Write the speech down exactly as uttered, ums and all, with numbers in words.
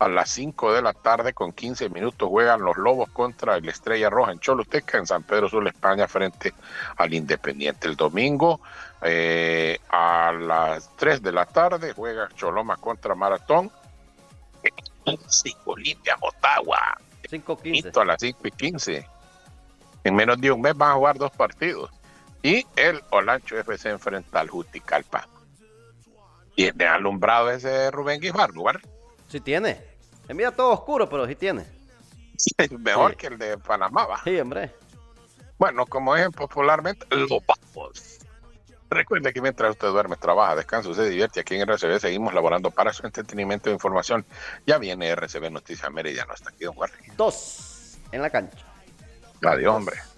A las cinco de la tarde con quince minutos juegan los Lobos contra el Estrella Roja en Choluteca, en San Pedro Sula, España, frente al Independiente. El domingo eh, a las tres de la tarde juega Choloma contra Maratón. cinco Limpia, Motagua. cinco quince. A las cinco y quince. En menos de un mes van a jugar dos partidos. Y el Olancho F C enfrenta al Juticalpa. Y de alumbrado ese Rubén Guijardo, ¿verdad? Sí tiene. Es mira todo oscuro, pero sí tiene. Es mejor Sí. que el de Panamá, ¿va? Sí, hombre. Bueno, como dicen popularmente, los papos. Recuerde que mientras usted duerme, trabaja, descansa, se divierte, aquí en R C B seguimos laborando para su entretenimiento e información. Ya viene R C B Noticias Meridiano. Hasta aquí, don Juan. Dos en la cancha. Adiós, hombre.